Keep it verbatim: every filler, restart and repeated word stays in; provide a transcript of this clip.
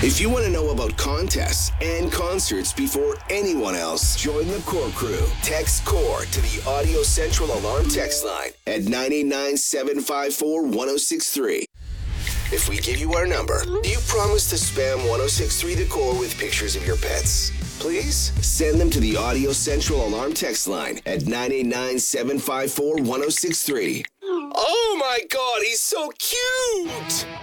If you want to know about contests and concerts before anyone else, join the Core Crew. Text CORE to the Audio Central Alarm text line at nine eight nine, seven five four, one oh six three. If we give you our number, do you promise to spam one oh six three The Core with pictures of your pets? Please send them to the Audio Central Alarm text line at nine eight nine, seven five four, one oh six three. Oh my God, he's so cute!